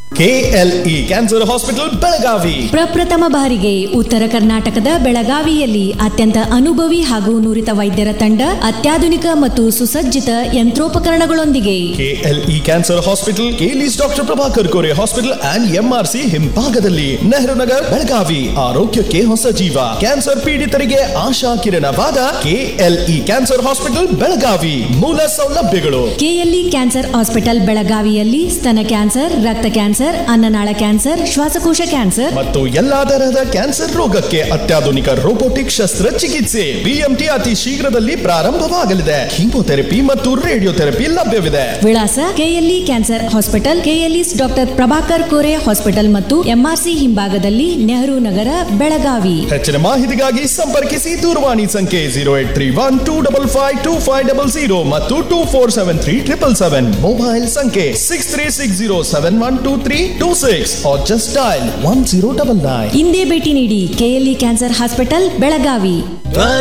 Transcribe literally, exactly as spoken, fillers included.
KLE cancer hospital Belagavi ಪ್ರಪ್ರಥಮ ಬಾರಿಗೆ ಉತ್ತರ ಕರ್ನಾಟಕದ ಬೆಳಗಾವಿಯಲ್ಲಿ ಅತ್ಯಂತ ಅನುಭವಿ ಹಾಗೂ ನುರಿತ ವೈದ್ಯರ ತಂಡ ಅತ್ಯಾಧುನಿಕ ಮತ್ತು ಸುಸಜ್ಜಿತ ಯಂತ್ರೋಪಕರಣಗಳೊಂದಿಗೆ KLE cancer hospital ಕೆಲಿಸ್ doctor Prabhakar Kore hospital and MRC ಹಿಂಭಾಗದಲ್ಲಿ ನೆಹರು ನಗರ್ ಬೆಳಗಾವಿ. ಆರೋಗ್ಯಕ್ಕೆ ಹೊಸ ಜೀವ. ಕ್ಯಾನ್ಸರ್ ಪೀಡಿತರಿಗೆ ಆಶಾ ಕಿರಣವಾದ ಕೆಎಲ್ಇ ಕ್ಯಾನ್ಸರ್ ಹಾಸ್ಪಿಟಲ್ ಬೆಳಗಾವಿ. ಮೂಲ ಸೌಲಭ್ಯಗಳು: ಕೆಎಲ್ಇ ಕ್ಯಾನ್ಸರ್ ಹಾಸ್ಪಿಟಲ್ ಬೆಳಗಾವಿಯಲ್ಲಿ ಸ್ತನ ಕ್ಯಾನ್ಸರ್, ರಕ್ತ ಕ್ಯಾನ್ಸರ್, ಅನ್ನನಾಳ ಕ್ಯಾನ್ಸರ್, ಶ್ವಾಸಕೋಶ ಕ್ಯಾನ್ಸರ್ ಮತ್ತು ಎಲ್ಲಾ ತರಹದ ಕ್ಯಾನ್ಸರ್ ರೋಗಕ್ಕೆ ಅತ್ಯಾಧುನಿಕ ರೋಬೋಟಿಕ್ ಶಸ್ತ್ರಚಿಕಿತ್ಸೆ. ಬಿಎಂಟಿ ಅತಿ ಶೀಘ್ರದಲ್ಲಿ ಪ್ರಾರಂಭವಾಗಲಿದೆ. ಕೀಮೋಥೆರಪಿ ಮತ್ತು ರೇಡಿಯೋಥೆರಪಿ ಲಭ್ಯವಿದೆ. ವಿಳಾಸ: KLE cancer hospital, KLES doctor Prabhakar Kore hospital ಮತ್ತು ಎಂಆರ್ಸಿ ಹಿಂಭಾಗದಲ್ಲಿ, ನೆಹರು ನಗರ ಬೆಳಗಾವಿ. ಹೆಚ್ಚಿನ ಮಾಹಿತಿಗಾಗಿ ಸಂಪರ್ಕಿಸಿ. ದೂರವಾಣಿ ಸಂಖ್ಯೆ zero eight three one two double five two five double zero ಮತ್ತು two four seven three triple seven. Mobile ಸಂಖ್ಯೆ six three six zero seven one two three two six or just dial one zero double nine. ಇಂದೇ ಭೇಟಿ ನೀಡಿ KLE cancer hospital Belagavi.